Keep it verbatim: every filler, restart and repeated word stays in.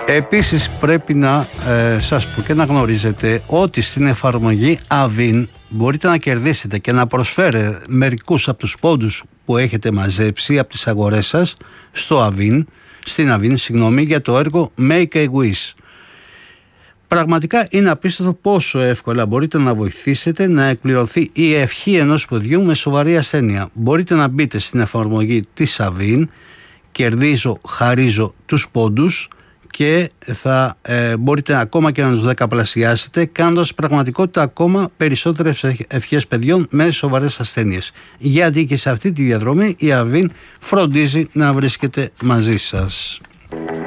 Επίσης πρέπει να ε, σας πω και να γνωρίζετε ότι στην εφαρμογή Avin μπορείτε να κερδίσετε και να προσφέρετε μερικούς από τους πόντους που έχετε μαζέψει από τις αγορές σας στο Avin, στην Avin, συγγνώμη, για το έργο Make a Wish. Πραγματικά είναι απίστευτο πόσο εύκολα μπορείτε να βοηθήσετε να εκπληρωθεί η ευχή ενός παιδιού με σοβαρή ασθένεια. Μπορείτε να μπείτε στην εφαρμογή της Avin, κερδίζω, χαρίζω τους πόντους και θα ε, μπορείτε ακόμα και να τους δεκαπλασιάσετε, κάνοντας πραγματικότητα ακόμα περισσότερες ευχές παιδιών με σοβαρές ασθένειες. Γιατί και σε αυτή τη διαδρομή η Avin φροντίζει να βρίσκεται μαζί σας.